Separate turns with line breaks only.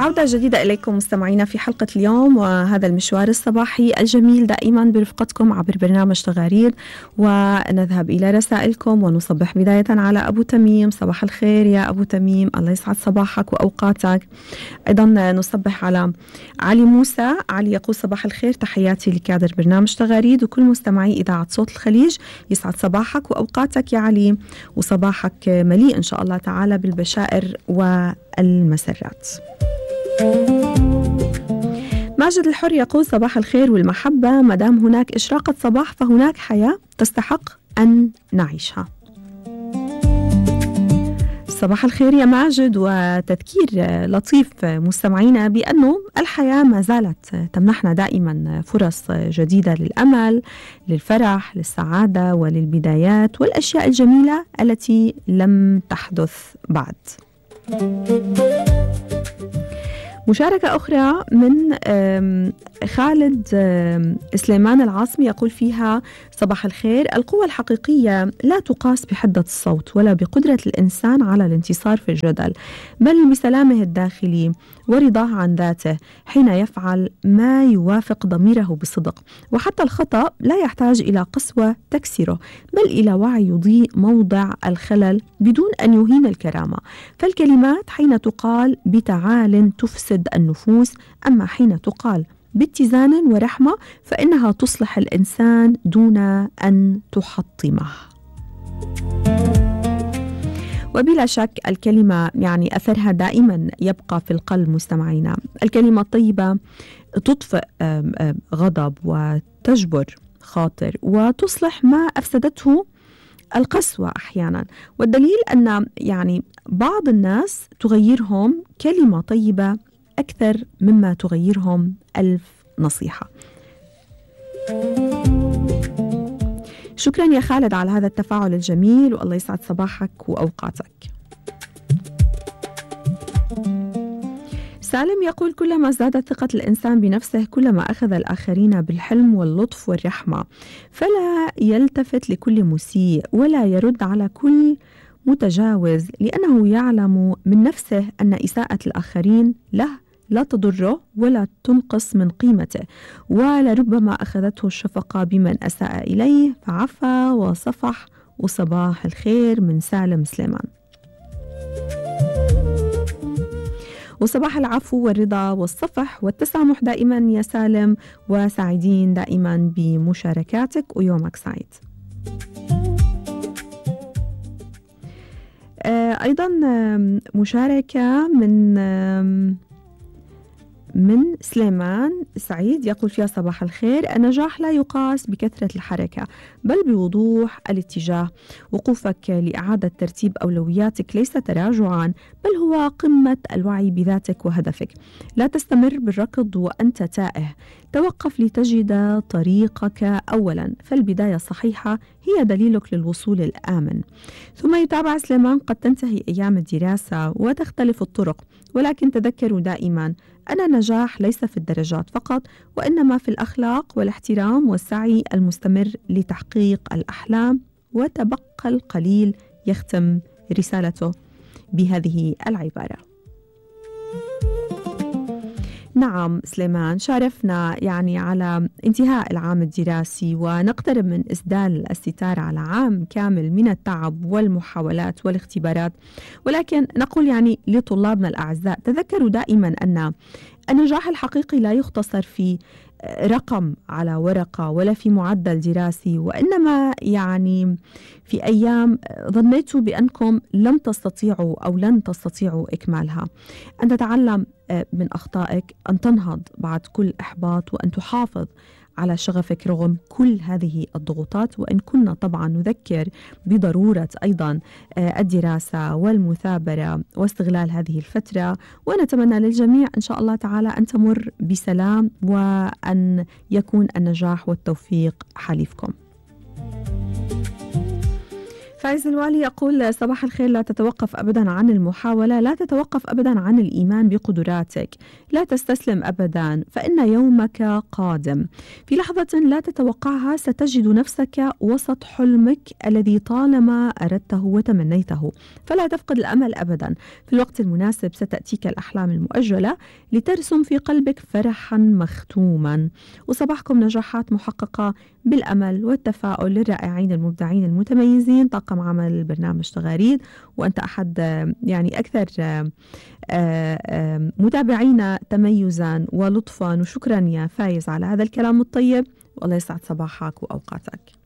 وعودة جديدة إليكم مستمعينا في حلقة اليوم، وهذا المشوار الصباحي الجميل دائما برفقتكم عبر برنامج تغاريد، ونذهب إلى رسائلكم ونصبح بداية على أبو تميم. صباح الخير يا أبو تميم، الله يسعد صباحك وأوقاتك. أيضا نصبح على علي موسى. علي يقول صباح الخير، تحياتي لكادر برنامج تغاريد وكل مستمعي إذاعة صوت الخليج، يسعد صباحك وأوقاتك يا علي، وصباحك مليء إن شاء الله تعالى بالبشائر والمسرات. ماجد الحر يقول صباح الخير والمحبة، مدام هناك إشراقة صباح فهناك حياة تستحق أن نعيشها. صباح الخير يا ماجد، وتذكير لطيف مستمعينا بأنه الحياة ما زالت تمنحنا دائما فرص جديدة للأمل، للفرح، للسعادة وللبدايات والأشياء الجميلة التي لم تحدث بعد. مشاركة أخرى من خالد سليمان العاصمي يقول فيها صباح الخير، القوة الحقيقية لا تقاس بحدة الصوت ولا بقدرة الإنسان على الانتصار في الجدل، بل بسلامه الداخلي ورضاه عن ذاته حين يفعل ما يوافق ضميره بصدق. وحتى الخطأ لا يحتاج إلى قسوة تكسره، بل إلى وعي يضيء موضع الخلل بدون أن يهين الكرامة. فالكلمات حين تقال بتعال تفسد النفوس، أما حين تقال باتزان ورحمة فإنها تصلح الإنسان دون أن تحطمه. وبلا شك الكلمة يعني أثرها دائما يبقى في القلب مستمعينا. الكلمة الطيبة تطفئ غضب وتجبر خاطر وتصلح ما أفسدته القسوة أحيانا. والدليل أن يعني بعض الناس تغيرهم كلمة طيبة أكثر مما تغيرهم 1000 نصيحة. شكرا يا خالد على هذا التفاعل الجميل، والله يسعد صباحك وأوقاتك. سالم يقول كلما زادت ثقة الإنسان بنفسه كلما أخذ الآخرين بالحلم واللطف والرحمة، فلا يلتفت لكل مسيء ولا يرد على كل متجاوز، لأنه يعلم من نفسه أن إساءة الآخرين له لا تضره ولا تنقص من قيمته، ولربما أخذته الشفقة بمن أساء إليه فعفى وصفح. وصباح الخير من سالم سليمان، وصباح العفو والرضا والصفح والتسامح دائما يا سالم، وسعيدين دائما بمشاركاتك ويومك سعيد. أيضا مشاركة من سليمان سعيد يقول فيها صباح الخير، النجاح لا يقاس بكثرة الحركة بل بوضوح الاتجاه. وقوفك لإعادة ترتيب أولوياتك ليس تراجعا بل هو قمة الوعي بذاتك وهدفك. لا تستمر بالركض وأنت تائه، توقف لتجد طريقك أولا، فالبداية الصحيحة هي دليلك للوصول الآمن. ثم يتابع سليمان قد تنتهي أيام الدراسة وتختلف الطرق، ولكن تذكروا دائما أن النجاح ليس في الدرجات فقط، وإنما في الأخلاق والاحترام والسعي المستمر لتحقيق الأحلام. وتبقى القليل. يختم رسالته بهذه العبارة. نعم سليمان، شارفنا يعني على انتهاء العام الدراسي ونقترب من إسدال الستار على عام كامل من التعب والمحاولات والاختبارات، ولكن نقول يعني لطلابنا الأعزاء تذكروا دائما أن النجاح الحقيقي لا يختصر في رقم على ورقة ولا في معدل دراسي، وإنما يعني في أيام ظنيتوا بأنكم لم تستطيعوا أو لن تستطيعوا إكمالها. أن تتعلم من أخطائك، أن تنهض بعد كل إحباط، وأن تحافظ على شغفك رغم كل هذه الضغوطات. وإن كنا طبعا نذكر بضرورة أيضا الدراسة والمثابرة واستغلال هذه الفترة، ونتمنى للجميع إن شاء الله تعالى أن تمر بسلام وأن يكون النجاح والتوفيق حليفكم. فايز الوالي يقول: صباح الخير، لا تتوقف أبدا عن المحاولة، لا تتوقف أبدا عن الإيمان بقدراتك، لا تستسلم أبدا فإن يومك قادم. في لحظة لا تتوقعها ستجد نفسك وسط حلمك الذي طالما أردته وتمنيته، فلا تفقد الأمل أبدا. في الوقت المناسب ستأتيك الأحلام المؤجلة لترسم في قلبك فرحا مختوما. وصباحكم نجاحات محققة بالأمل والتفاؤل للرائعين المبدعين المتميزين. طاقم عمل برنامج تغاريد، وأنت أحد يعني أكثر متابعينا تميزا ولطفا. وشكرا يا فايز على هذا الكلام الطيب، والله يسعد صباحك وأوقاتك.